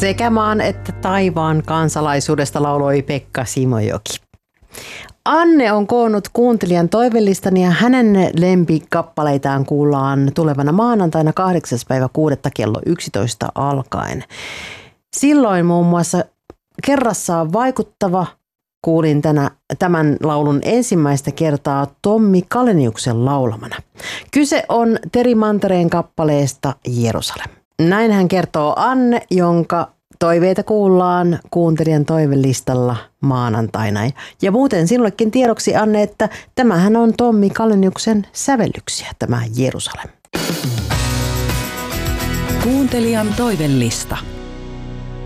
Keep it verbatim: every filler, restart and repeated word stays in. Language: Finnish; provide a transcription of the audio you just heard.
Sekä maan että taivaan kansalaisuudesta lauloi Pekka Simojoki. Anne on koonnut kuuntelijan toivelistan ja hänen lempikappaleitaan kuullaan tulevana maanantaina kahdeksas päivä kuudetta kello yksitoista alkaen. Silloin muun muassa Kerrassaan vaikuttava kuulin tänä, tämän laulun ensimmäistä kertaa Tommi Kaleniuksen laulamana. Kyse on Teri Mantereen kappaleesta Jerusalem. Näin hän kertoo Anne, jonka toiveita kuullaan kuuntelijan toivelistalla maanantaina. Ja muuten sinullekin tiedoksi, Anne, että tämähän on Tommi Kaleniuksen sävellyksiä, tämä Jerusalem. Kuuntelijan toivelista.